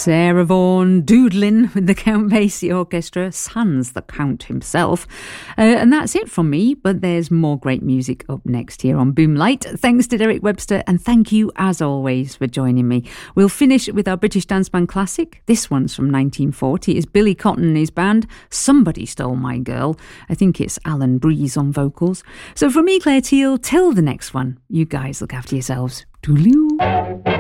Sarah Vaughan doodling with the Count Basie Orchestra, sans the Count himself. And that's it from me, but there's more great music up next here on Boomlight. Thanks to Derek Webster, and thank you, as always, for joining me. We'll finish with our British Dance Band classic. This one's from 1940. It's Billy Cotton and his band, Somebody Stole My Girl. I think it's Alan Breeze on vocals. So from me, Claire Teal, till the next one, you guys look after yourselves. Toodaloo.